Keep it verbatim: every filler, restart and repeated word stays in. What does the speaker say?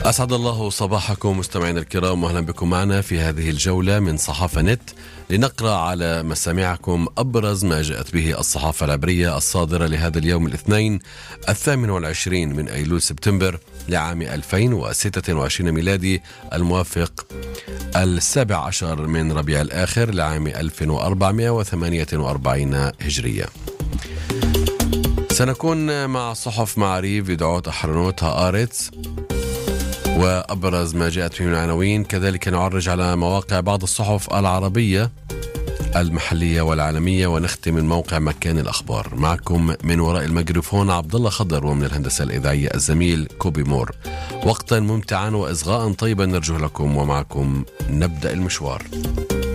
أسعد الله صباحكم مستمعينا الكرام، وأهلا بكم معنا في هذه الجولة من صحافة نت لنقرأ على مسامعكم أبرز ما جاءت به الصحافة العبرية الصادرة لهذا اليوم الاثنين الثامن والعشرين من أيلول سبتمبر لعام ألفين وستة وعشرين ميلادي، الموافق السابع عشر من ربيع الآخر لعام ألف وأربعمائة وثمانية وأربعين هجرية. سنكون مع صحف معاريف، يدعوت أحرنوت، هآرتز، وأبرز ما جاءت به من العناوين. كذلك نعرج على مواقع بعض الصحف العربية المحلية والعالمية، ونختم من موقع مكان الأخبار. معكم من وراء الميكروفون عبد الله خضر، ومن الهندسة الإذاعية الزميل كوبي مور. وقتا ممتعا وإصغاء طيبا نرجو لكم، ومعكم نبدأ المشوار.